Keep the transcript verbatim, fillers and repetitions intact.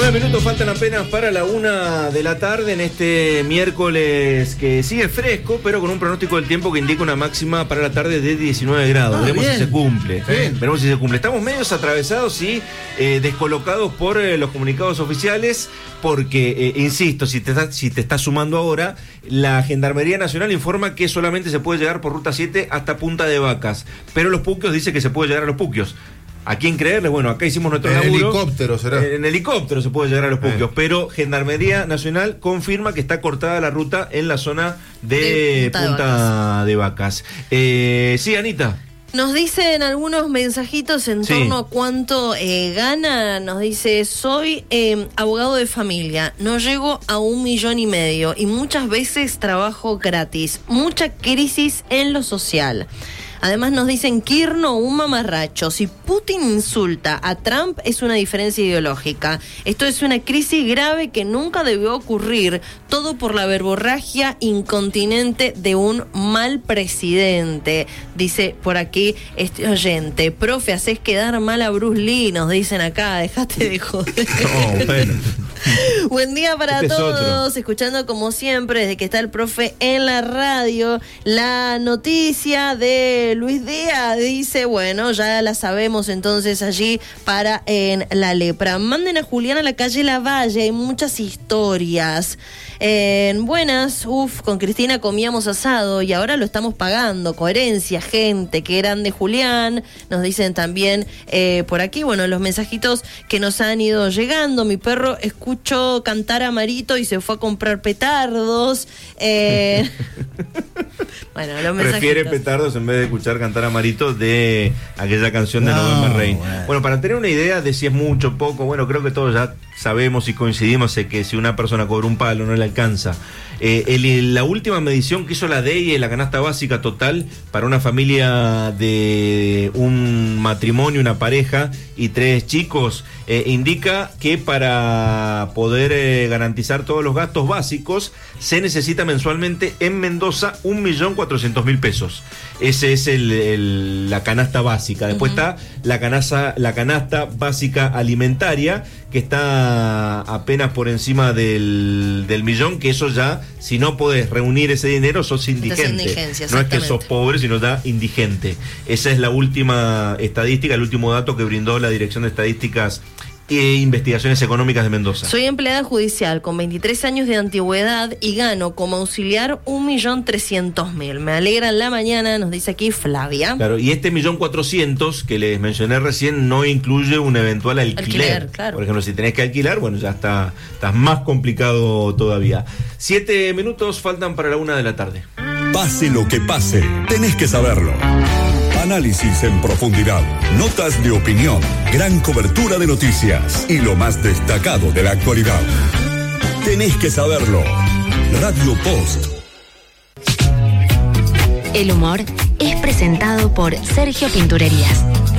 Nueve minutos faltan apenas para la una de la tarde en este miércoles que sigue fresco, pero con un pronóstico del tiempo que indica una máxima para la tarde de diecinueve grados. Ah, Veremos bien. si se cumple. Bien. Veremos si se cumple. Estamos medios atravesados y eh, descolocados por eh, los comunicados oficiales, porque, eh, insisto, si te, está, si te estás sumando ahora, la Gendarmería Nacional informa que solamente se puede llegar por Ruta siete hasta Punta de Vacas, pero los Puquios dice que se puede llegar a los Puquios. ¿A quién creerle? Bueno, acá hicimos nuestro en laburo. En helicóptero será. En helicóptero se puede llegar a los Puquios, eh. pero Gendarmería Nacional confirma que está cortada la ruta en la zona de, de Punta, Punta de Vacas. De Vacas. Eh, sí, Anita. Nos dicen algunos mensajitos en sí. torno a cuánto eh, gana. Nos dice, soy eh, abogado de familia, no llego a un millón y medio y muchas veces trabajo gratis. Mucha crisis en lo social. Además nos dicen, Kirno, un mamarracho. Si Putin insulta a Trump es una diferencia ideológica. Esto es una crisis grave que nunca debió ocurrir. Todo por la verborragia incontinente de un mal presidente. Dice por aquí este oyente. Profe, haces quedar mal a Bruce Lee, nos dicen acá. Dejate de joder. No, bueno. Buen día para este todos, escuchando como siempre desde que está el profe en la radio la noticia de Luis Díaz. Dice, bueno, ya la sabemos entonces allí para en La Lepra. Manden a Julián a la calle Lavalle, hay muchas historias. En buenas, uff, con Cristina comíamos asado y ahora lo estamos pagando. Coherencia, gente, qué grande Julián. Nos dicen también eh, por aquí, bueno, los mensajitos que nos han ido llegando. Mi perro escuchó cantar a Marito y se fue a comprar petardos. Eh, bueno, los mensajitos. Prefiere petardos en vez de escuchar cantar a Marito de aquella canción de no, November Rain. Bueno. bueno, para tener una idea de si es mucho, poco, bueno, creo que todos ya sabemos y coincidimos en que si una persona cobra un palo no le alcanza. Eh, el, la última medición que hizo la D E I, la canasta básica total para una familia de un matrimonio, una pareja y tres chicos, eh, indica que para poder eh, garantizar todos los gastos básicos se necesita mensualmente en Mendoza un millón cuatrocientos mil pesos. Ese es el, el, la canasta básica. Después uh-huh. está la canasta, la canasta básica alimentaria, que está apenas por encima del, del millón, que eso ya, si no podés reunir ese dinero, sos indigente. No es que sos pobre, sino ya indigente. Esa es la última estadística, el último dato que brindó la Dirección de Estadísticas e Investigaciones Económicas de Mendoza. Soy empleada judicial con veintitrés años de antigüedad y gano como auxiliar un millón trescientos mil. Me alegra en la mañana, nos dice aquí Flavia. Claro, y este millón cuatrocientos que les mencioné recién no incluye un eventual alquiler. alquiler claro. Por ejemplo, si tenés que alquilar, bueno, ya está, está más complicado todavía. Siete minutos faltan para la una de la tarde. Pase lo que pase, tenés que saberlo. Análisis en profundidad, notas de opinión, gran cobertura de noticias y lo más destacado de la actualidad. Tenés que saberlo. Radio Post. El humor es presentado por Sergio Pinturerías.